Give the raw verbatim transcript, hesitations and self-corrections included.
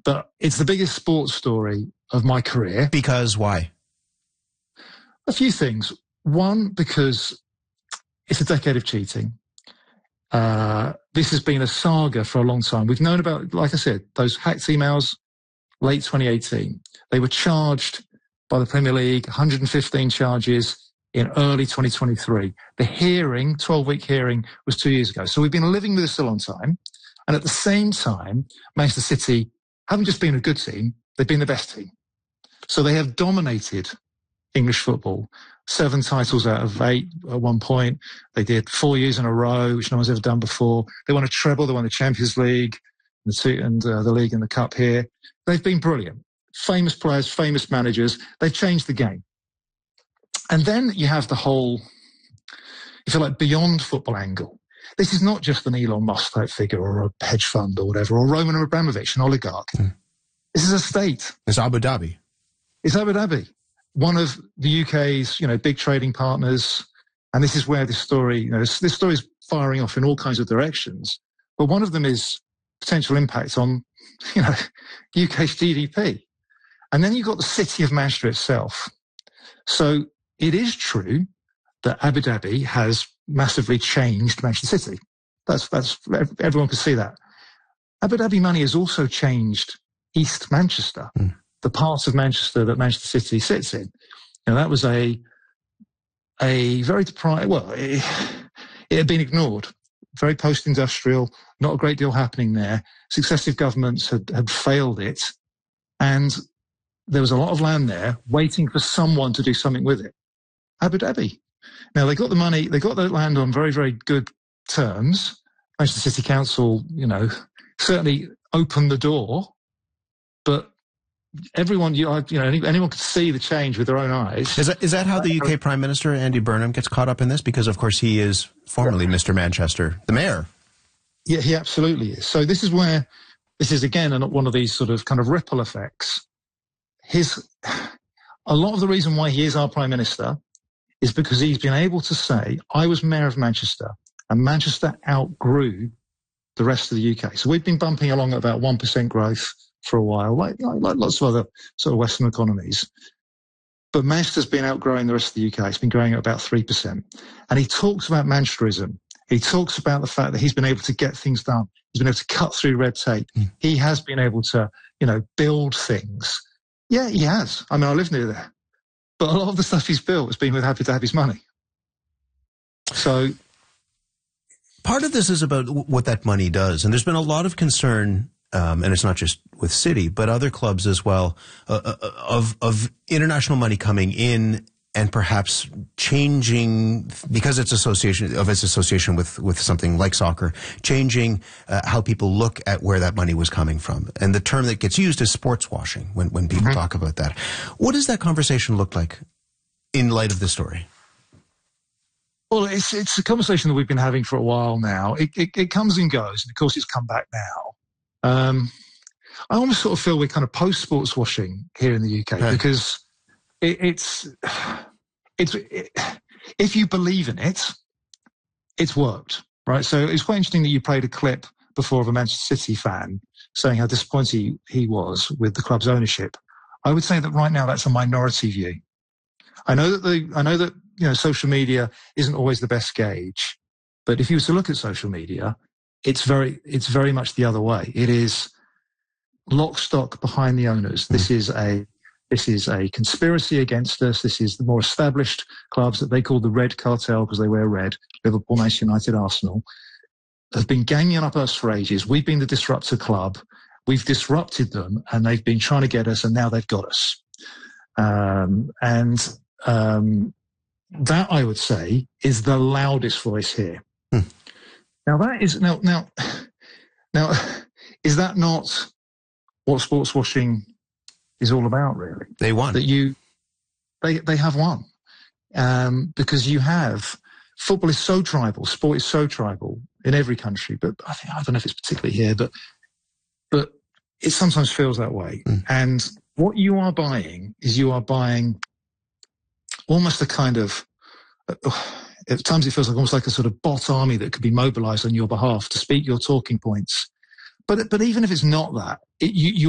But it's the biggest sports story of my career. Because why? A few things. One, because it's a decade of cheating. Uh, this has been a saga for a long time. We've known about, like I said, those hacked emails, late twenty eighteen. They were charged by the Premier League, one hundred fifteen charges in early twenty twenty-three. The hearing, twelve-week hearing, was two years ago. So we've been living with this a long time. And at the same time, Manchester City haven't just been a good team, they've been the best team. So they have dominated English football. Seven titles out of eight at one point. They did four years in a row, which no one's ever done before. They won a treble. They won the Champions League and the, two, and, uh, the league and the cup here. They've been brilliant. Famous players, famous managers. They've changed the game. And then you have the whole, if you like, beyond football angle. This is not just an Elon Musk type figure or a hedge fund or whatever, or Roman Abramovich, an oligarch. Mm. This is a state. It's Abu Dhabi. It's Abu Dhabi. One of the U K's, you know, big trading partners. And this is where this story, you know, this, this story is firing off in all kinds of directions. But one of them is potential impact on, you know, U K's G D P. And then you've got the city of Manchester itself. So it is true that Abu Dhabi has massively changed Manchester City. That's, that's, everyone can see that. Abu Dhabi money has also changed East Manchester. Mm. The part of Manchester that Manchester City sits in. You know, that was a, a very deprived, well, it, it had been ignored. Very post-industrial, not a great deal happening there. Successive governments had, had failed it. And there was a lot of land there waiting for someone to do something with it. Abu Dhabi. Now, they got the money, they got the land on very, very good terms. Manchester City Council, you know, certainly opened the door, but everyone, you know, anyone could see the change with their own eyes. Is that, is that how the U K Prime Minister, Andy Burnham, gets caught up in this? Because, of course, he is formerly yeah. Mister Manchester, the mayor. Yeah, he absolutely is. So this is where, this is, again, one of these sort of kind of ripple effects. His, a lot of the reason why he is our Prime Minister is because he's been able to say, I was mayor of Manchester, and Manchester outgrew the rest of the U K. So we've been bumping along at about one percent growth for a while, like, like lots of other sort of Western economies. But Manchester's been outgrowing the rest of the U K. It's been growing at about three percent. And he talks about Manchesterism. He talks about the fact that he's been able to get things done. He's been able to cut through red tape. Mm. He has been able to, you know, build things. Yeah, he has. I mean, I live near there. But a lot of the stuff he's built has been with Abu Dhabi's money. So part of this is about what that money does. And there's been a lot of concern, um, and it's not just with City, but other clubs as well, uh, of, of international money coming in and perhaps changing, because it's association of its association with, with something like soccer, changing uh, how people look at where that money was coming from. And the term that gets used is sports washing when, when people mm-hmm. talk about that. What does that conversation look like in light of this story? Well, it's it's a conversation that we've been having for a while now. It, it, it comes and goes, and of course it's come back now. Um, I almost sort of feel we're kind of post-sports washing here in the U K, yeah. because it, it's, it's it, if you believe in it, it's worked, right? So it's quite interesting that you played a clip before of a Manchester City fan saying how disappointed he, he was with the club's ownership. I would say that right now that's a minority view. I know that the I know that you know social media isn't always the best gauge, but if you were to look at social media, it's very it's very much the other way. It is lock stock behind the owners. This is a this is a conspiracy against us. This is the more established clubs that they call the Red Cartel because they wear red. Liverpool, Manchester United, Arsenal have been ganging up us for ages. We've been the disruptor club. We've disrupted them, and they've been trying to get us, and now they've got us. Um, and um, that, I would say, is the loudest voice here. Hmm. Now, that is now now now is that not what sports washing is all about? Really, they won. That you they they have won um, because you have football is so tribal, sport is so tribal in every country, but I think I don't know if it's particularly here, but but it sometimes feels that way. Mm. And what you are buying is you are buying almost a kind of, uh, at times it feels like almost like a sort of bot army that could be mobilized on your behalf to speak your talking points. But but even if it's not that, it, you, you